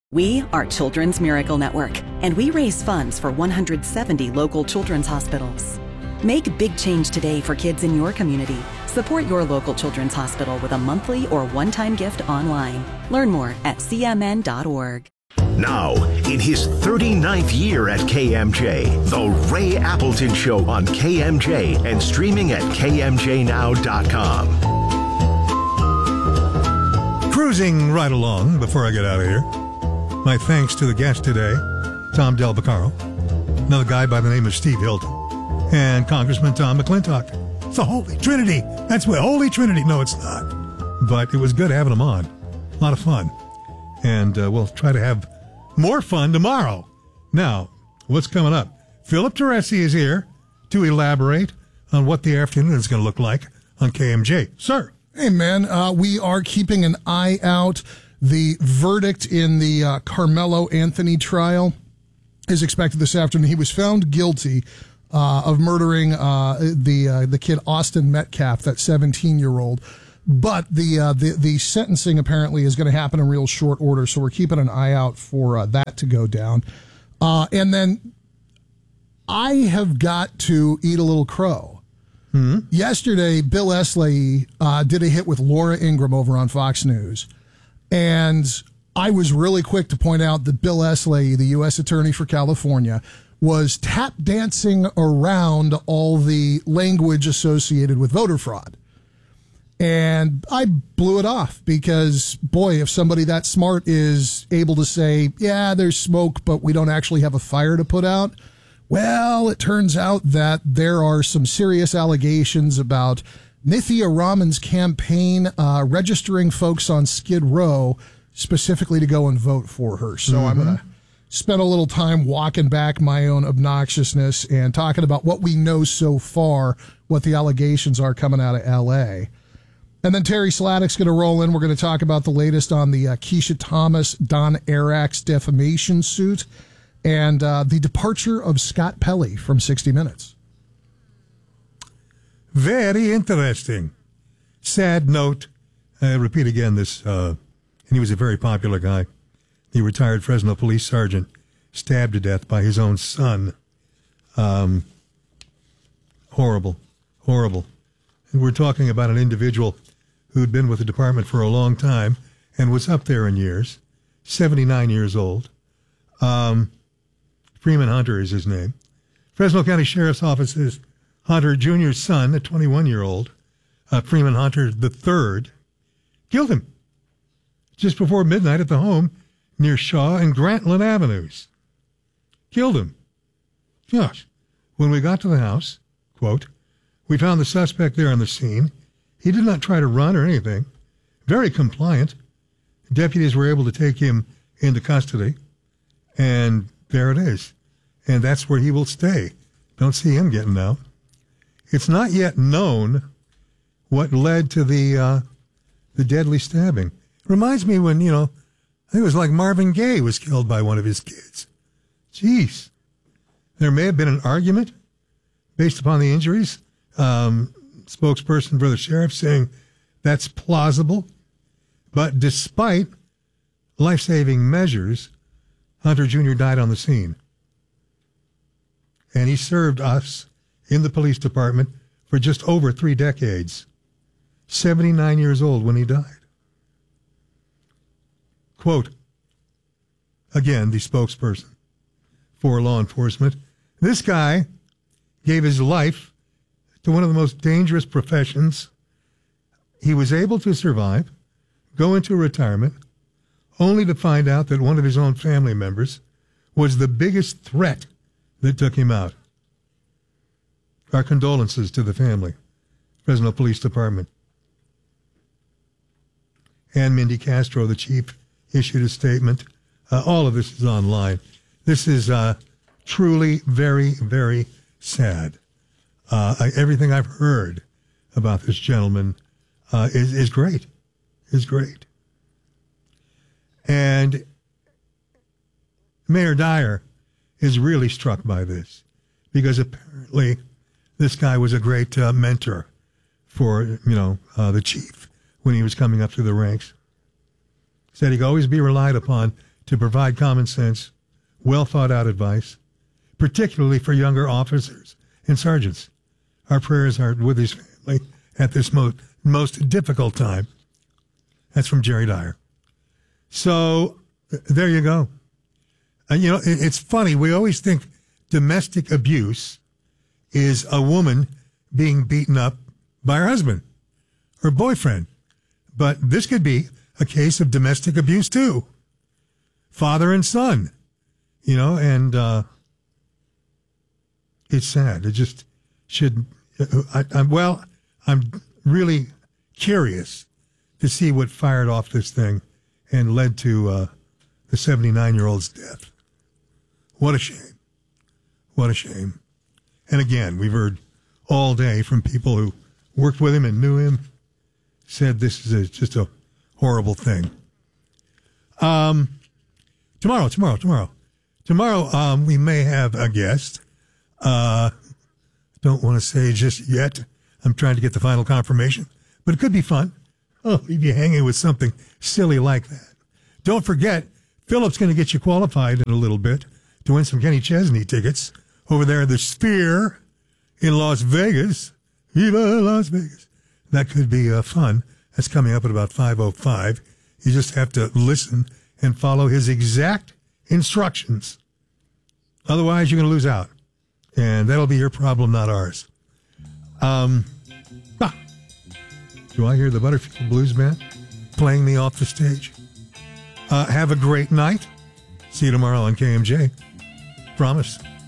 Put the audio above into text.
We are Children's Miracle Network, and we raise funds for 170 local children's hospitals. Make big change today for kids in your community. Support your local children's hospital with a monthly or one-time gift online. Learn more at cmn.org. Now, in his 39th year at KMJ, The Ray Appleton Show on KMJ and streaming at KMJNow.com. Cruising right along before I get out of here. My thanks to the guest today, Tom Del Beccaro, another guy by the name of Steve Hilton, and Congressman Tom McClintock. It's the Holy Trinity. That's what Holy Trinity. No, it's not. But it was good having them on. A lot of fun. And we'll try to have more fun tomorrow. Now, what's coming up? Philip Teresi is here to elaborate on what the afternoon is going to look like on KMJ. Sir. Hey, man, we are keeping an eye out. The verdict in the Carmelo Anthony trial is expected this afternoon. He was found guilty of murdering the kid Austin Metcalf, that 17-year-old. But the sentencing apparently is going to happen in real short order, so we're keeping an eye out for that to go down. And then I have got to eat a little crow. Yesterday, Bill Esley did a hit with Laura Ingraham over on Fox News. And I was really quick to point out that Bill Esley, the U.S. Attorney for California, was tap dancing around all the language associated with voter fraud. And I blew it off because, boy, if somebody that smart is able to say, yeah, there's smoke, but we don't actually have a fire to put out, well, it turns out that there are some serious allegations about Nithya Raman's campaign registering folks on Skid Row specifically to go and vote for her. So I'm going to spend a little time walking back my own obnoxiousness and talking about what we know so far, what the allegations are coming out of L.A. And then Terry Sladek's going to roll in. We're going to talk about the latest on the Keisha Thomas, Don Arax defamation suit and the departure of Scott Pelley from 60 Minutes. Very interesting. Sad note. I repeat again this, and he was a very popular guy. The retired Fresno police sergeant stabbed to death by his own son. Horrible. And we're talking about an individual who'd been with the department for a long time and was up there in years, 79 years old. Freeman Hunter is his name. Fresno County Sheriff's Office's Hunter Jr.'s son, a 21-year-old, Freeman Hunter III, killed him just before midnight at the home near Shaw and Grantland Avenues. Killed him. Gosh. When we got to the house, quote, we found the suspect there on the scene. He did not try to run or anything. Very compliant. Deputies were able to take him into custody, and there it is. And that's where he will stay. Don't see him getting out. It's not yet known what led to the deadly stabbing. Reminds me when, I think it was like Marvin Gaye was killed by one of his kids. Jeez. There may have been an argument based upon the injuries. Spokesperson for the sheriff saying that's plausible. But despite life-saving measures, Hunter Jr. died on the scene. And he served us in the police department for just over 3 decades. 79 years old when he died. Quote, again, the spokesperson for law enforcement, this guy gave his life to one of the most dangerous professions. He was able to survive, go into retirement, only to find out that one of his own family members was the biggest threat that took him out. Our condolences to the family. Fresno Police Department. And Mindy Castro, the chief, issued a statement. All of this is online. This is truly very, very sad. Everything I've heard about this gentleman is great. Is great. And Mayor Dyer is really struck by this because apparently this guy was a great mentor for, the chief when he was coming up through the ranks. Said he could always be relied upon to provide common sense, well thought out advice, particularly for younger officers and sergeants. Our prayers are with his family at this most difficult time. That's from Jerry Dyer. So there you go. And, it's funny. We always think domestic abuse is a woman being beaten up by her husband or boyfriend. But this could be a case of domestic abuse, too. Father and son, and it's sad. It just should. I'm really curious to see what fired off this thing and led to the 79-year-old's death. What a shame. What a shame. And again, we've heard all day from people who worked with him and knew him, said this is just a horrible thing. Tomorrow, we may have a guest. Don't want to say just yet. I'm trying to get the final confirmation, but it could be fun. Oh, leave you hanging with something silly like that. Don't forget, Philip's going to get you qualified in a little bit to win some Kenny Chesney tickets over there at the Sphere in Las Vegas. Viva Las Vegas. That could be fun. That's coming up at about 5:05. You just have to listen and follow his exact instructions. Otherwise, you're going to lose out. And that'll be your problem, not ours. Do I hear the Butterfield Blues Band playing me off the stage? Have a great night. See you tomorrow on KMJ. Promise.